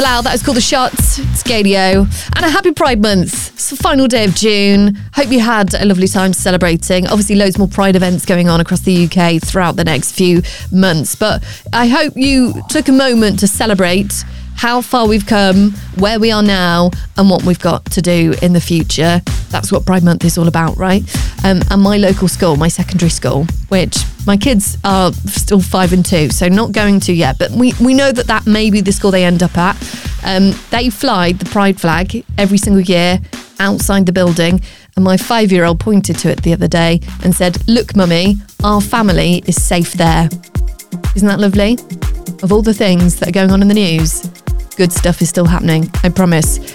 Hello, that was called The Shots. It's Gadio. And a happy Pride Month. It's the final day of June. Hope you had a lovely time celebrating. Obviously, loads more Pride events going on across the UK throughout the next few months. But I hope you took a moment to celebrate how far we've come, where we are now, and what we've got to do in the future. That's what Pride Month is all about, right? And my local school, my secondary school, which my kids are still 5 and 2, so not going to yet, but we know that may be the school they end up at. They fly the Pride flag every single year outside the building, and my 5-year-old pointed to it the other day and said, "Look, Mummy, our family is safe there." Isn't that lovely? Of all the things that are going on in the news, good stuff is still happening, I promise.